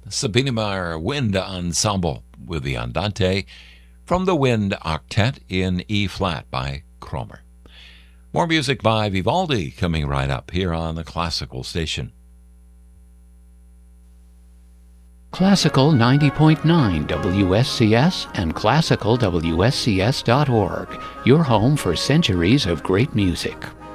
Sabine Meyer Wind Ensemble with the Andante from the Wind Octet in E-flat by Kromer. More music by Vivaldi coming right up here on the Classical Station. Classical 90.9 WSCS and classicalwscs.org, your home for centuries of great music.